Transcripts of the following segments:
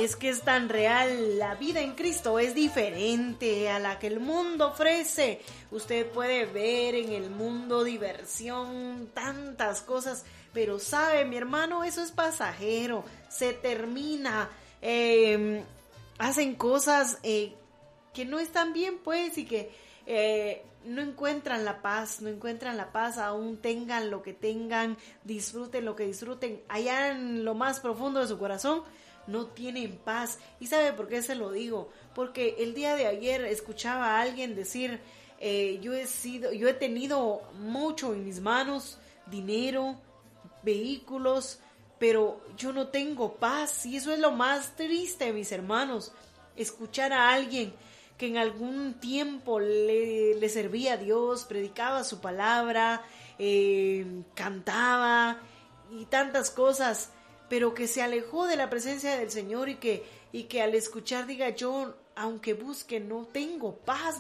Y es que es tan real, la vida en Cristo es diferente a la que el mundo ofrece. Usted puede ver en el mundo diversión, tantas cosas, pero sabe, mi hermano, eso es pasajero, se termina. Hacen cosas que no están bien, pues, y que no encuentran la paz, aún tengan lo que tengan, disfruten lo que disfruten, allá en lo más profundo de su corazón no tienen paz. ¿Y sabe por qué se lo digo? Porque el día de ayer escuchaba a alguien decir, yo he tenido mucho en mis manos, dinero, vehículos, pero yo no tengo paz. Y eso es lo más triste, mis hermanos, escuchar a alguien que en algún tiempo le servía a Dios, predicaba su palabra, cantaba y tantas cosas, pero que se alejó de la presencia del Señor y que al escuchar diga, yo aunque busque no tengo paz,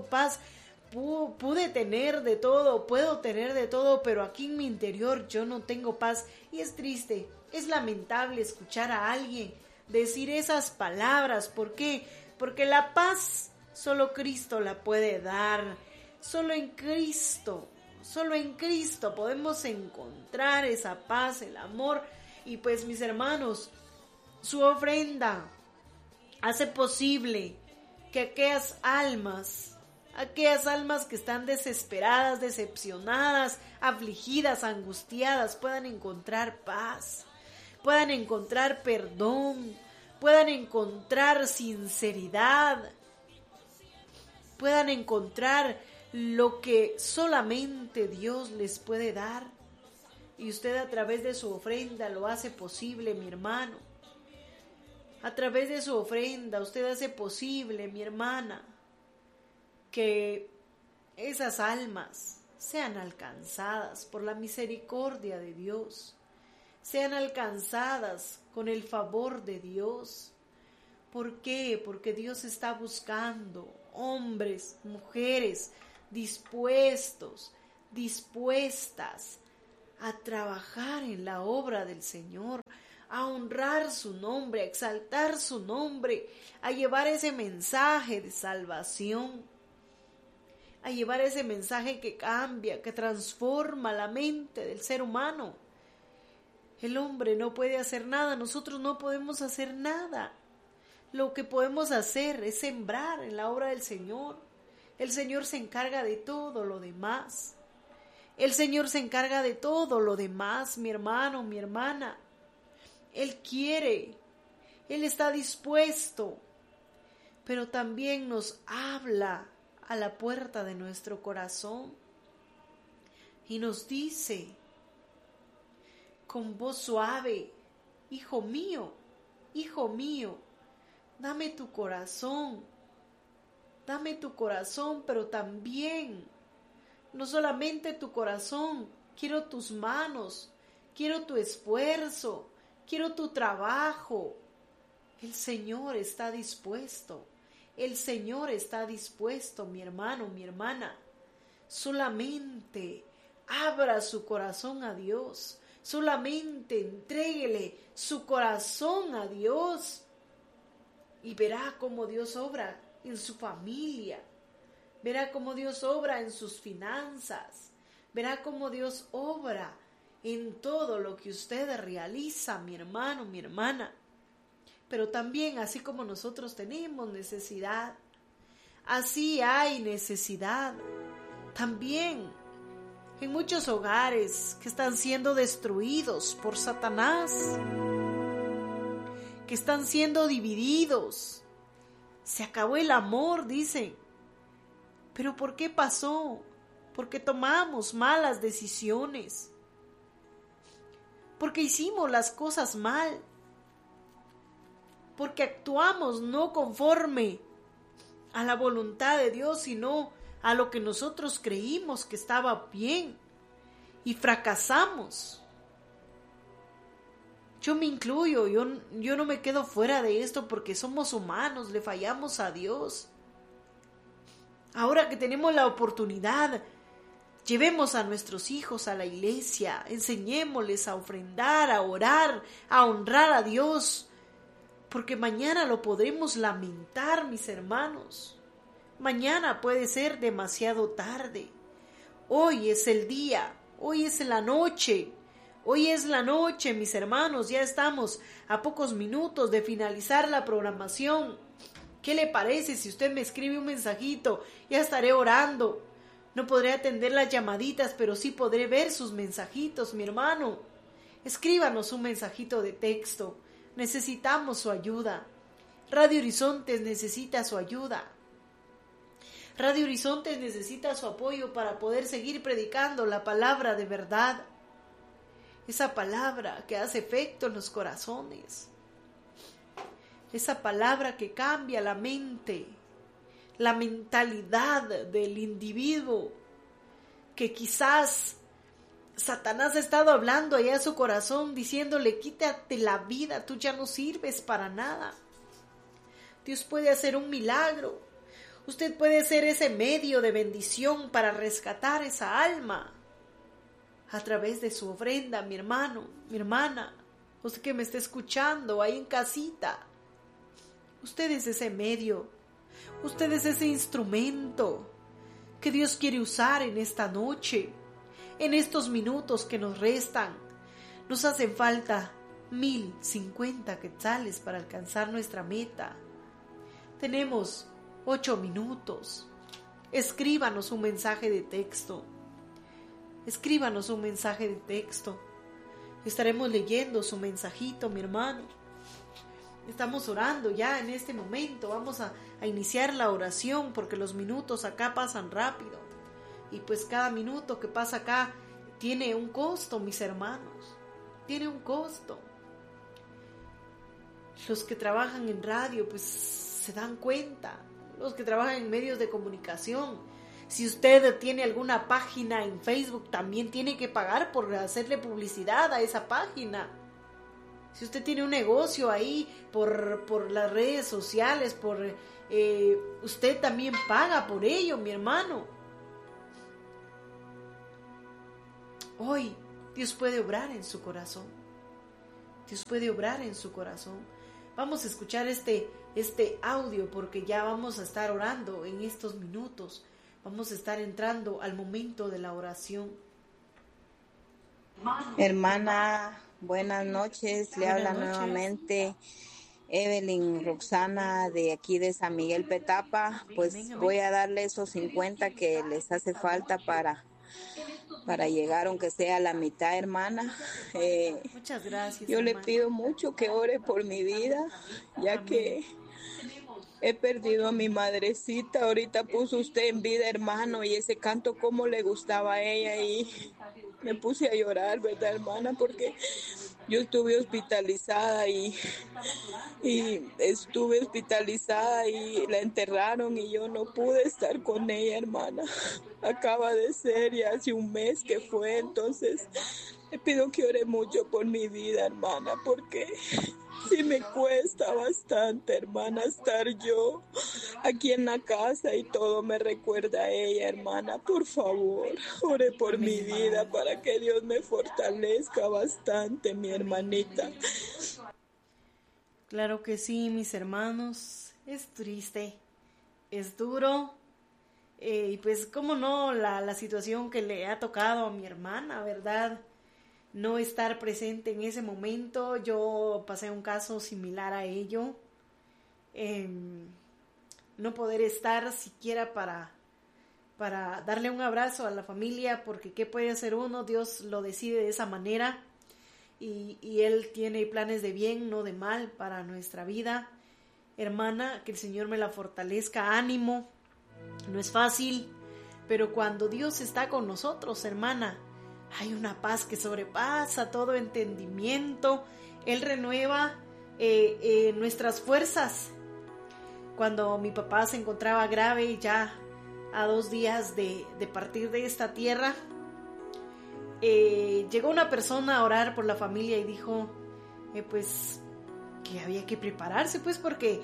pude tener de todo, puedo tener de todo, pero aquí en mi interior yo no tengo paz. Y es triste, es lamentable escuchar a alguien decir esas palabras. ¿Por qué? Porque la paz solo Cristo la puede dar. Solo en Cristo podemos encontrar esa paz, el amor. Y pues, mis hermanos, su ofrenda hace posible que aquellas almas que están desesperadas, decepcionadas, afligidas, angustiadas, puedan encontrar paz, puedan encontrar perdón, puedan encontrar sinceridad, puedan encontrar lo que solamente Dios les puede dar. Y usted a través de su ofrenda lo hace posible, mi hermano. A través de su ofrenda usted hace posible, mi hermana, que esas almas sean alcanzadas por la misericordia de Dios, sean alcanzadas con el favor de Dios. ¿Por qué? Porque Dios está buscando hombres, mujeres dispuestas a trabajar en la obra del Señor, a honrar su nombre, a exaltar su nombre, a llevar ese mensaje de salvación, a llevar ese mensaje que cambia, que transforma la mente del ser humano. El hombre no puede hacer nada, nosotros no podemos hacer nada. Lo que podemos hacer es sembrar en la obra del Señor. El Señor se encarga de todo lo demás. El Señor se encarga de todo lo demás, mi hermano, mi hermana. Él quiere, Él está dispuesto, pero también nos habla a la puerta de nuestro corazón y nos dice con voz suave, hijo mío, dame tu corazón, pero también, no solamente tu corazón, quiero tus manos, quiero tu esfuerzo, quiero tu trabajo. El Señor está dispuesto, mi hermano, mi hermana. Solamente abra su corazón a Dios, solamente entréguele su corazón a Dios y verá cómo Dios obra en su familia, verá cómo Dios obra en sus finanzas, verá cómo Dios obra en todo lo que usted realiza, mi hermano, mi hermana. Pero también, así como nosotros tenemos necesidad, así hay necesidad también en muchos hogares que están siendo destruidos por Satanás, que están siendo divididos. Se acabó el amor, dicen. ¿Pero por qué pasó? Porque tomamos malas decisiones, porque hicimos las cosas mal, porque actuamos no conforme a la voluntad de Dios, sino a lo que nosotros creímos que estaba bien y fracasamos. Yo me incluyo, yo no me quedo fuera de esto porque somos humanos, le fallamos a Dios. Ahora que tenemos la oportunidad, llevemos a nuestros hijos a la iglesia, enseñémosles a ofrendar, a orar, a honrar a Dios. porque mañana lo podremos lamentar, mis hermanos. Mañana puede ser demasiado tarde. Hoy es el día, hoy es la noche. Hoy es la noche, mis hermanos, ya estamos a pocos minutos de finalizar la programación. ¿Qué le parece si usted me escribe un mensajito? Ya estaré orando. No podré atender las llamaditas, pero sí podré ver sus mensajitos, mi hermano. Escríbanos un mensajito de texto. Necesitamos su ayuda. Radio Horizontes necesita su ayuda. Radio Horizontes necesita su apoyo para poder seguir predicando la palabra de verdad. Esa palabra que hace efecto en los corazones. Esa palabra que cambia la mente, la mentalidad del individuo, que quizás Satanás ha estado hablando allá a su corazón, diciéndole, quítate la vida, tú ya no sirves para nada. Dios puede hacer un milagro. Usted puede ser ese medio de bendición para rescatar esa alma a través de su ofrenda, mi hermano, mi hermana, usted que me está escuchando ahí en casita. Usted es ese medio, usted es ese instrumento que Dios quiere usar en esta noche, en estos minutos que nos restan. Nos hacen falta 1050 quetzales para alcanzar nuestra meta. Tenemos 8 minutos. Escríbanos un mensaje de texto. Escríbanos un mensaje de texto. Estaremos leyendo su mensajito, mi hermano. Estamos orando ya en este momento. Vamos a iniciar la oración porque los minutos acá pasan rápido. Y pues cada minuto que pasa acá tiene un costo, mis hermanos. Tiene un costo. Los que trabajan en radio pues se dan cuenta. Los que trabajan en medios de comunicación. Si usted tiene alguna página en Facebook, también tiene que pagar por hacerle publicidad a esa página. Si usted tiene un negocio ahí por las redes sociales, usted también paga por ello, mi hermano. Hoy Dios puede obrar en su corazón. Dios puede obrar en su corazón. Vamos a escuchar este audio porque ya vamos a estar orando en estos minutos. Vamos a estar entrando al momento de la oración. Hermana, buenas noches. Le habla nuevamente Evelyn Roxana de aquí de San Miguel Petapa. Pues voy a darle esos 50 que les hace falta para llegar, aunque sea a la mitad, hermana. Muchas gracias. Yo hermana. le pido mucho que ore por mi vida, ya Amén. Que he perdido a mi madrecita. Ahorita puso usted en vida, hermano, y ese canto cómo le gustaba a ella y me puse a llorar, ¿verdad, hermana? Porque yo estuve hospitalizada y la enterraron y yo no pude estar con ella, hermana. Acaba de ser y hace un mes que fue, entonces le pido que ore mucho por mi vida, hermana, porque sí me cuesta bastante, hermana, estar yo aquí en la casa y todo me recuerda a ella, hermana. Por favor, ore por mi vida para que Dios me fortalezca bastante, mi hermanita. Claro que sí, mis hermanos. Es triste, es duro. Y pues, cómo no, la situación que le ha tocado a mi hermana, ¿verdad? No estar presente en ese momento. Yo pasé un caso similar a ello. No poder estar siquiera para darle un abrazo a la familia, porque ¿qué puede hacer uno? Dios lo decide de esa manera y Él tiene planes de bien, no de mal para nuestra vida. Hermana, que el Señor me la fortalezca, ánimo. No es fácil, pero cuando Dios está con nosotros, hermana, hay una paz que sobrepasa todo entendimiento. Él renueva nuestras fuerzas. Cuando mi papá se encontraba grave, ya a 2 días de partir de esta tierra, llegó una persona a orar por la familia y dijo pues que había que prepararse, pues porque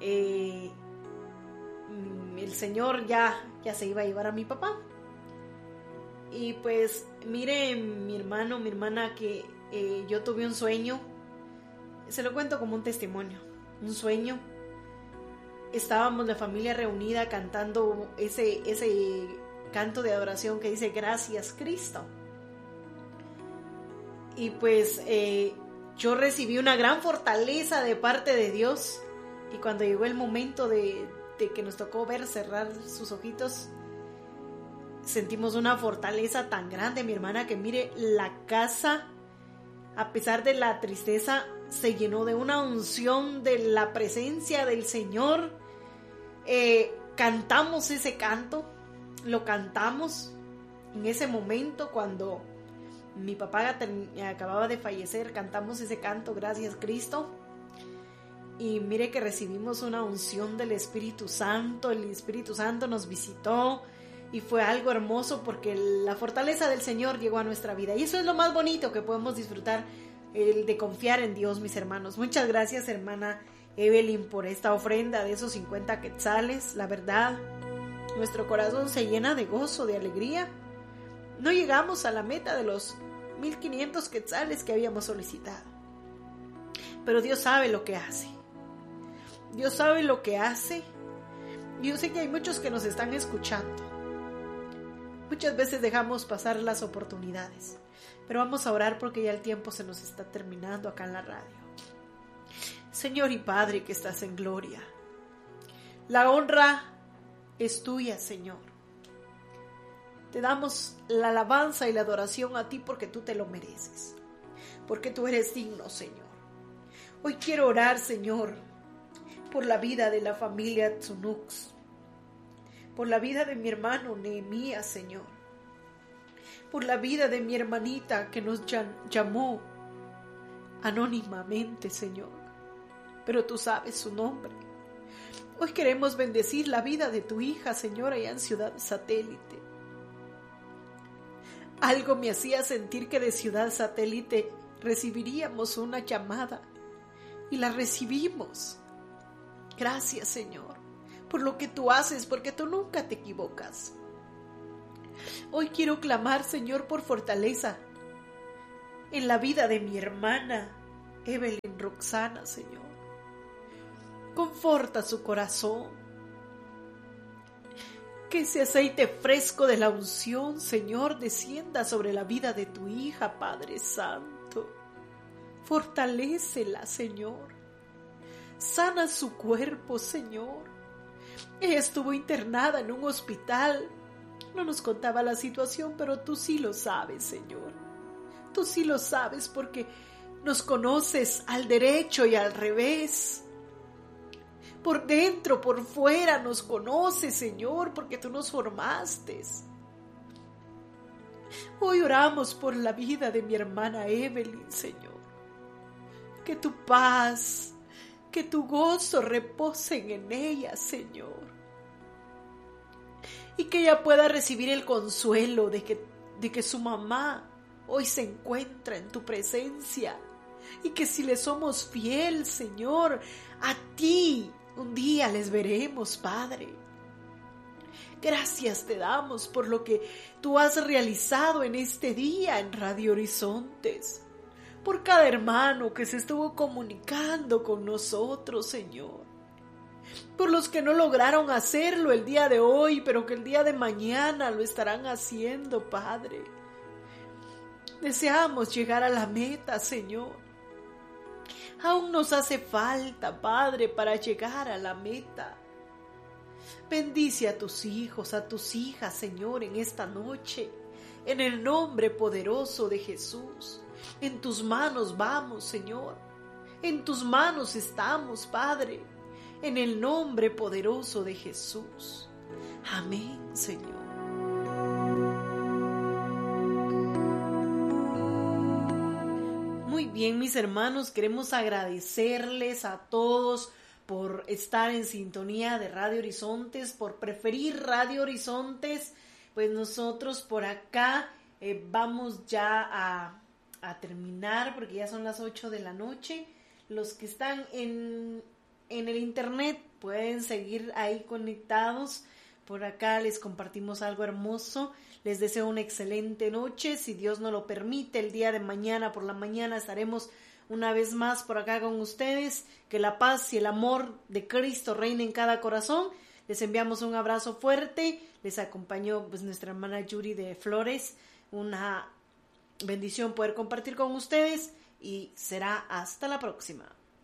el Señor ya se iba a llevar a mi papá. Y pues mire, mi hermano, mi hermana, que yo tuve un sueño. Se lo cuento como un testimonio. un sueño. Estábamos la familia reunida cantando ese canto de adoración que dice gracias Cristo. Y pues yo recibí una gran fortaleza de parte de Dios. Y cuando llegó el momento de que nos tocó ver cerrar sus ojitos, sentimos una fortaleza tan grande, mi hermana, que mire, la casa, a pesar de la tristeza, se llenó de una unción de la presencia del Señor. Cantamos ese canto, lo cantamos en ese momento cuando mi papá acababa de fallecer. Cantamos ese canto, gracias Cristo. Y mire que recibimos una unción del Espíritu Santo. El Espíritu Santo nos visitó y fue algo hermoso porque la fortaleza del Señor llegó a nuestra vida. Y eso es lo más bonito que podemos disfrutar, el de confiar en Dios, mis hermanos. Muchas gracias, hermana Evelyn, por esta ofrenda de esos 50 quetzales. La verdad, nuestro corazón se llena de gozo, de alegría. No llegamos a la meta de los 1500 quetzales que habíamos solicitado, pero Dios sabe lo que hace. Dios sabe lo que hace. Y yo sé que hay muchos que nos están escuchando. Muchas veces dejamos pasar las oportunidades, pero vamos a orar porque ya el tiempo se nos está terminando acá en la radio. Señor y Padre que estás en gloria, la honra es tuya, Señor. Te damos la alabanza y la adoración a ti porque tú te lo mereces, porque tú eres digno, Señor. Hoy quiero orar, Señor, por la vida de la familia Tsunux, por la vida de mi hermano Nehemías, Señor, por la vida de mi hermanita que nos llamó anónimamente, Señor, pero tú sabes su nombre. Hoy queremos bendecir la vida de tu hija, Señor, allá en Ciudad Satélite. Algo me hacía sentir que de Ciudad Satélite recibiríamos una llamada y la recibimos. Gracias, Señor, por lo que tú haces, porque tú nunca te equivocas. Hoy quiero clamar, Señor, por fortaleza en la vida de mi hermana Evelyn Roxana, Señor. Conforta su corazón. Que ese aceite fresco de la unción, Señor, descienda sobre la vida de tu hija, Padre Santo. Fortalécela, Señor. Sana su cuerpo, Señor. Ella estuvo internada en un hospital. No nos contaba la situación, pero tú sí lo sabes, Señor. Tú sí lo sabes porque nos conoces al derecho y al revés. Por dentro, por fuera nos conoces, Señor, porque tú nos formaste. Hoy oramos por la vida de mi hermana Evelyn, Señor. Que tu paz, que tu gozo reposen en ella, Señor. Y que ella pueda recibir el consuelo de que su mamá hoy se encuentra en tu presencia. Y que si le somos fiel, Señor, a ti un día les veremos, Padre. Gracias te damos por lo que tú has realizado en este día en Radio Horizontes. Por cada hermano que se estuvo comunicando con nosotros, Señor. Por los que no lograron hacerlo el día de hoy, pero que el día de mañana lo estarán haciendo, Padre. Deseamos llegar a la meta, Señor. Aún nos hace falta, Padre, para llegar a la meta. Bendice a tus hijos, a tus hijas, Señor, en esta noche. En el nombre poderoso de Jesús. En tus manos vamos, Señor. En tus manos estamos, Padre. En el nombre poderoso de Jesús. Amén, Señor. Muy bien, mis hermanos, queremos agradecerles a todos por estar en sintonía de Radio Horizontes, por preferir Radio Horizontes. Pues nosotros por acá vamos ya a terminar porque ya son las 8 de la noche. Los que están en el internet pueden seguir ahí conectados. Por acá les compartimos algo hermoso. Les deseo una excelente noche. Si Dios nos lo permite, el día de mañana por la mañana estaremos una vez más por acá con ustedes. Que la paz y el amor de Cristo reine en cada corazón. Les enviamos un abrazo fuerte. Les acompañó pues nuestra hermana Yuri de Flores. Una bendición poder compartir con ustedes y será hasta la próxima.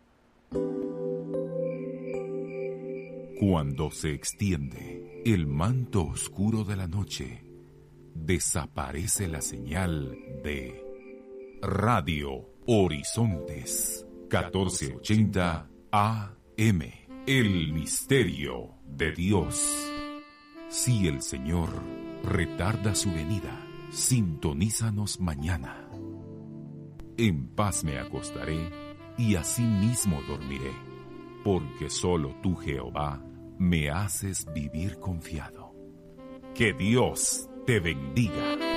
Cuando se extiende el manto oscuro de la noche, desaparece la señal de Radio Horizontes 1480 AM. El misterio de Dios. Si el Señor retarda su venida, sintonízanos mañana. En paz me acostaré y asimismo dormiré, porque solo tú, Jehová, me haces vivir confiado. Que Dios te bendiga.